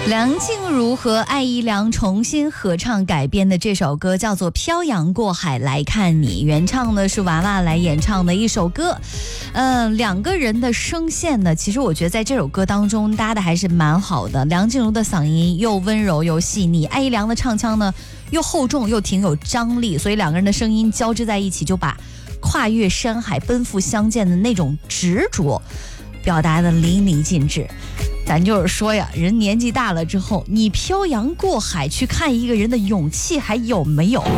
梁静茹和艾怡良重新合唱改编的这首歌叫做《漂洋过海来看你》，原唱呢是娃娃来演唱的一首歌。两个人的声线呢，其实我觉得在这首歌当中搭的还是蛮好的。梁静茹的嗓音又温柔又细腻，艾怡良的唱腔呢又厚重又挺有张力，所以两个人的声音交织在一起，就把跨越山海奔赴相见的那种执着表达的淋漓尽致。咱就是说呀，人年纪大了之后，你漂洋过海去看一个人的勇气还有没有？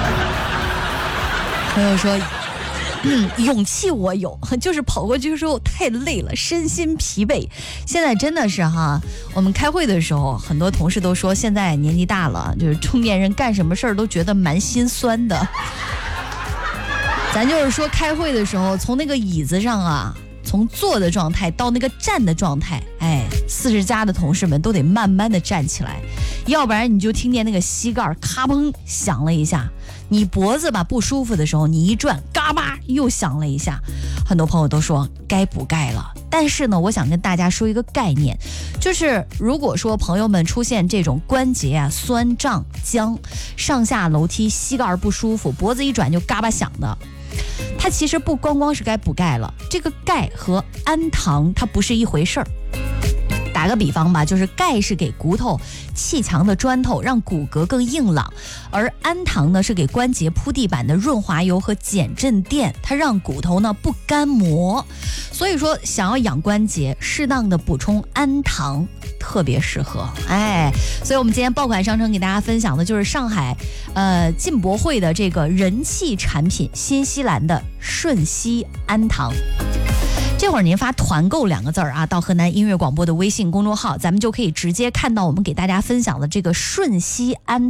朋友说勇气我有，就是跑过去的时候太累了，身心疲惫。现在真的是哈，我们开会的时候，很多同事都说现在年纪大了，就是中年人干什么事儿都觉得蛮心酸的。咱就是说开会的时候，从那个椅子上啊，从坐的状态到那个站的状态，40加的同事们都得慢慢的站起来，要不然你就听见那个膝盖咔砰响了一下，你脖子吧不舒服的时候，你一转嘎巴又响了一下。很多朋友都说该补钙了，但是呢，我想跟大家说一个概念，就是如果说朋友们出现这种关节啊酸胀僵，上下楼梯膝盖不舒服，脖子一转就嘎巴响的，它其实不光光是该补钙了，这个钙和氨糖它不是一回事儿。打个比方吧，就是钙是给骨头砌墙的砖头，让骨骼更硬朗，而氨糖呢是给关节铺地板的润滑油和减震垫，它让骨头呢不干磨。所以说想要养关节，适当的补充氨糖特别适合。所以我们今天爆款商城给大家分享的就是上海进博会的这个人气产品，新西兰的顺熙氨糖。这会儿您发团购2个字啊，到河南音乐广播的微信公众号，咱们就可以直接看到我们给大家分享的这个顺熙氨